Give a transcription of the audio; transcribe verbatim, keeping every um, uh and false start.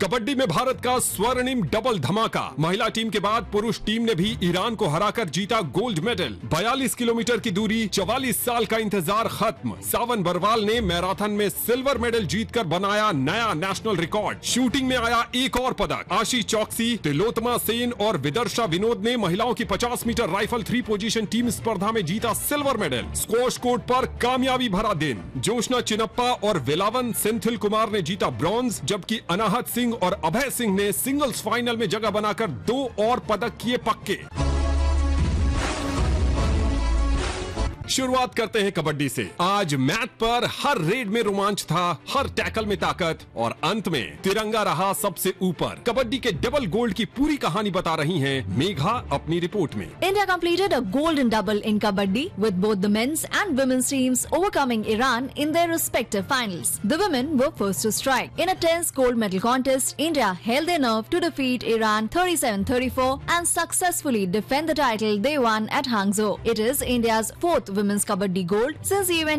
कबड्डी में भारत का स्वर्णिम डबल धमाका। महिला टीम के बाद पुरुष टीम ने भी ईरान को हराकर जीता गोल्ड मेडल। बयालीस किलोमीटर की दूरी, चवालीस साल का इंतजार खत्म। सावन बरवाल ने मैराथन में सिल्वर मेडल जीतकर बनाया नया नेशनल रिकॉर्ड। शूटिंग में आया एक और पदक। आशी चौकसी, तिलोत्तमा सेन और विदर्शा विनोद ने महिलाओं की पचास metre rifle three position team स्पर्धा में जीता सिल्वर मेडल। स्क्वॉश कोर्ट पर कामयाबी भरा दिन। जोशना चिनप्पा और विलावन सेंथिल कुमार ने जीता ब्रॉन्ज, जबकि अनाहत सिंह और अभय सिंह ने सिंगल्स फाइनल में जगह बनाकर दो और पदक किए पक्के। शुरुआत करते हैं कबड्डी से। आज मैच पर हर रेड में रोमांच था, हर टैकल में ताकत और अंत में तिरंगा रहा सबसे ऊपर। कबड्डी के डबल गोल्ड की पूरी कहानी बता रही हैं मेघा अपनी रिपोर्ट में। India completed a golden double in kabaddi with both the men's and women's teams overcoming Iran in their respective finals. The women were first to strike. In a tense gold medal contest, India held their nerve to defeat Iran thirty-seven thirty-four and successfully defend the title they won at Hangzhou. It is India's fourth women's kabaddi gold since the event